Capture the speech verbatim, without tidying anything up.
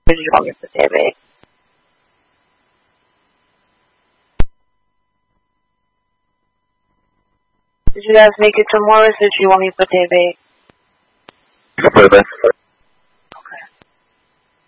Did you want me to put T V? Did you guys make it to Morris? Did you want me to put T V? You can put it back.